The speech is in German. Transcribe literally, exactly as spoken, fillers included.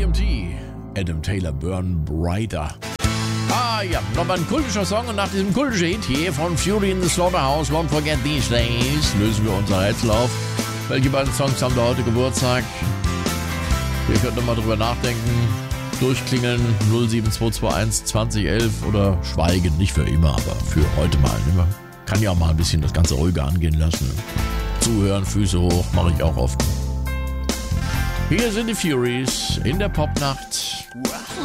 E M T, Adam Taylor, Burn Brighter. Ah ja, nochmal ein kultischer Song und nach diesem kultischen Hit hier von Fury in the Slaughterhouse, Won't Forget These Days, lösen wir unser Rätsel auf. Welche beiden Songs haben da heute Geburtstag? Ihr könnt nochmal drüber nachdenken. Durchklingeln null sieben zwei zwei eins zwanzig elf oder schweigen, nicht für immer, aber für heute mal. Man kann ja auch mal ein bisschen das Ganze ruhiger angehen lassen. Zuhören, Füße hoch, mache ich auch oft. Hier sind die Furies in der Popnacht.